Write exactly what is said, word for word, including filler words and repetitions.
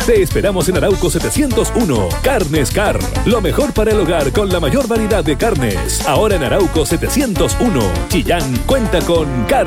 Te esperamos en Arauco setecientos uno. Carnes Car. Lo mejor para el hogar con la mayor variedad de carnes. Ahora en Arauco setecientos uno. Chillán cuenta con Car